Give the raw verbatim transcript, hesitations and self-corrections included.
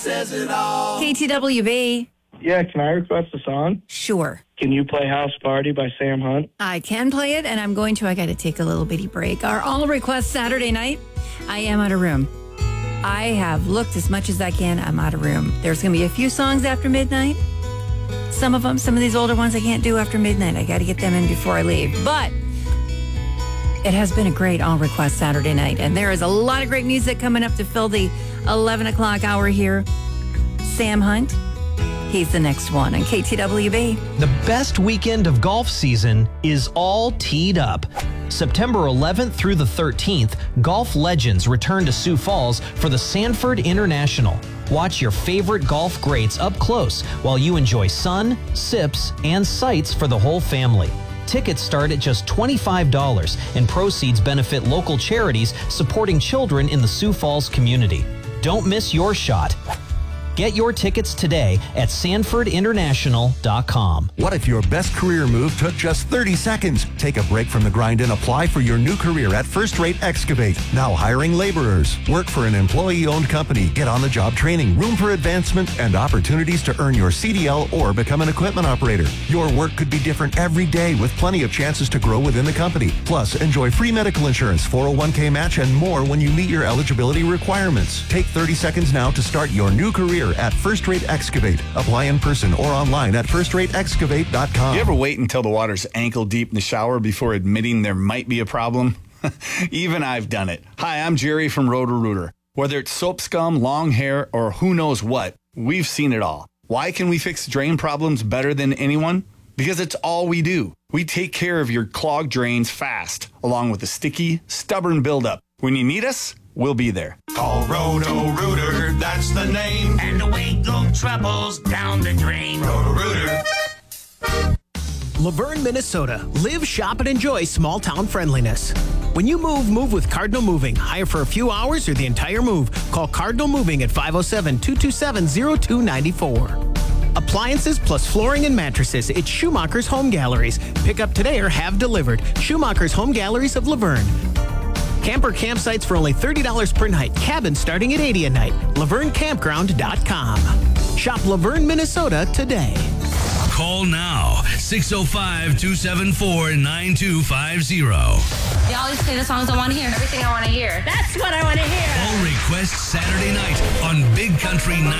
Says it all. K T W B. Yeah, can I request a song? Sure. Can you play House Party by Sam Hunt? I can play it, and I'm going to. I got to take a little bitty break. Our all request Saturday night. I am out of room. I have looked as much as I can. I'm out of room. There's going to be a few songs after midnight. Some of them, some of these older ones I can't do after midnight. I got to get them in before I leave. But it has been a great all request Saturday night, and there is a lot of great music coming up to fill the eleven o'clock hour here. Sam Hunt. He's the next one on K T W B. The best weekend of golf season is all teed up. September eleventh through the thirteenth, golf legends return to Sioux Falls for the Sanford International. Watch your favorite golf greats up close while you enjoy sun, sips, and sights for the whole family. Tickets start at just twenty-five dollars, and proceeds benefit local charities supporting children in the Sioux Falls community. Don't miss your shot. Get your tickets today at sanford international dot com. What if your best career move took just thirty seconds? Take a break from the grind and apply for your new career at First Rate Excavate. Now hiring laborers. Work for an employee-owned company. Get on-the-job training, room for advancement, and opportunities to earn your C D L or become an equipment operator. Your work could be different every day with plenty of chances to grow within the company. Plus, enjoy free medical insurance, four oh one k match, and more when you meet your eligibility requirements. Take thirty seconds now to start your new career at First Rate Excavate. Apply in person or online at first rate excavate dot com. You ever wait until the water's ankle deep in the shower before admitting there might be a problem? Even I've done it. Hi, I'm Jerry from Roto-Rooter. Whether it's soap scum, long hair, or who knows what, we've seen it all. Why can we fix drain problems better than anyone? Because it's all we do. We take care of your clogged drains fast, along with a sticky, stubborn buildup. When you need us, we'll be there. Call Roto-Rooter, that's the name. And away go troubles down the drain. Roto-Rooter. Laverne, Minnesota. Live, shop, and enjoy small-town friendliness. When you move, move with Cardinal Moving. Hire for a few hours or the entire move. Call Cardinal Moving at five oh seven, two two seven, oh two nine four. Appliances plus flooring and mattresses. It's Schumacher's Home Galleries. Pick up today or have delivered. Schumacher's Home Galleries of Laverne. Camper campsites for only thirty dollars per night. Cabins starting at eighty dollars a night. laverne campground dot com. Shop Laverne, Minnesota today. Call now, six oh five, two seven four, nine two five zero. They always play the songs I want to hear. Everything I want to hear. That's what I want to hear. All requests Saturday night on Big Country ninety.